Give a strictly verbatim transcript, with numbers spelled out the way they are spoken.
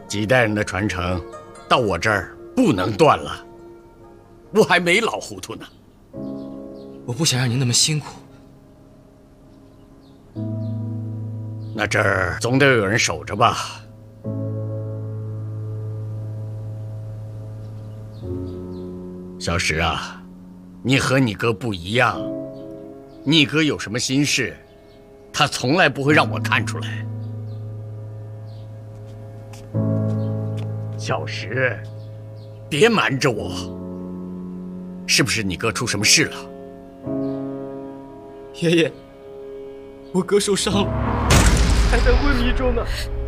几代人的传承，到我这儿不能断了。我还没老糊涂呢。 我不想让您那么辛苦。 那这儿总得有人守着吧？小石啊，你和你哥不一样，你哥有什么心事，他从来不会让我看出来。小石，别瞒着我，是不是你哥出什么事了？ 爷爷，我哥受伤了，还在昏迷中呢。